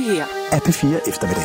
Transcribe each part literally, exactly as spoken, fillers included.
her er P fire eftermiddag.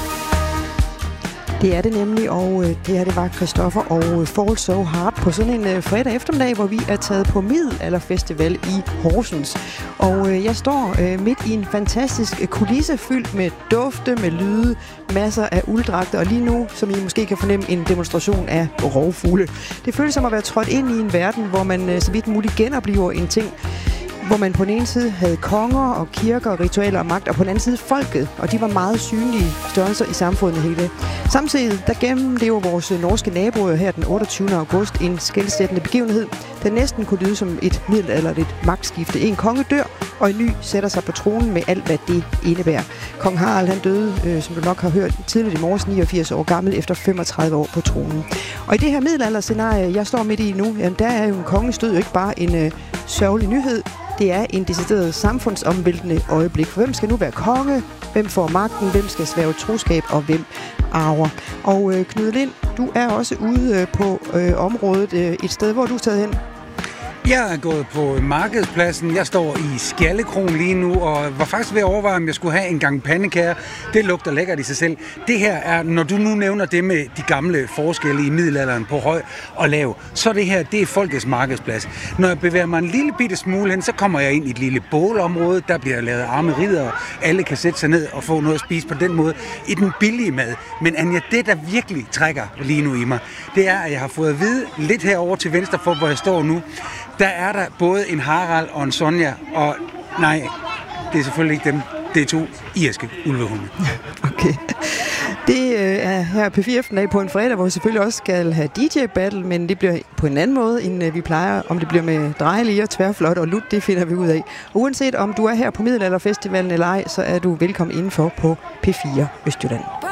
Det er det nemlig, og det her det var Christoffer og Fall So Hard på sådan en fredag eftermiddag, hvor vi er taget på Middelalderfestival i Horsens. Og jeg står midt i en fantastisk kulisse fyldt med dufte, med lyde, masser af ulddragter, og lige nu, som I måske kan fornemme, en demonstration af rovfugle. Det føles som at være trådt ind i en verden, hvor man så vidt muligt genoplever en ting, hvor man på den ene side havde konger og kirker, ritualer og magt, og på den anden side folket, og de var meget synlige størrelser i samfundet hele. Samtidig der gennemlever vores norske naboer her den otteogtyvende august en skelsættende begivenhed, der næsten kunne lyde som et middelalderligt magtskifte. En konge dør, og en ny sætter sig på tronen med alt, hvad det indebærer. Kong Harald han døde, øh, som du nok har hørt, tidligt i morges, niogfirs år gammel, efter femogtredive år på tronen. Og i det her middelalderscenarie, jeg står midt i nu, jamen, der er jo en konges død jo ikke bare en øh, sørgelig nyhed. Det er en decideret samfundsomvæltende øjeblik. For hvem skal nu være konge? Hvem får magten? Hvem skal sværge troskab? Og hvem arver? Og øh, Knud Lind, du er også ude øh, på øh, området øh, et sted, hvor du er taget hen. Jeg er gået på markedspladsen. Jeg står i Skjaldekrogen lige nu, og var faktisk ved at overveje, om jeg skulle have en gang pandekager. Det lugter lækkert i sig selv. Det her er, når du nu nævner det med de gamle forskelle i middelalderen på høj og lav, så det her, det er folkets markedsplads. Når jeg bevæger mig en lille bitte smule hen, så kommer jeg ind i et lille bålområde. Der bliver lavet arme ridder, alle kan sætte sig ned og få noget at spise på den måde. I den billige mad. Men Anja, det der virkelig trækker lige nu i mig, det er, at jeg har fået at vide lidt herover til venstre for, hvor jeg står nu. Der er der både en Harald og en Sonja, og nej, det er selvfølgelig ikke dem. Det er to irske ulvehunde. Okay. Det øh, er her P fire eftermiddag på en fredag, hvor vi selvfølgelig også skal have D J-battle, men det bliver på en anden måde, end øh, vi plejer. Om det bliver med drejeliger, tværflot og lut, det finder vi ud af. Og uanset om du er her på Middelalderfestivalen eller ej, så er du velkommen indenfor på P fire Østjylland.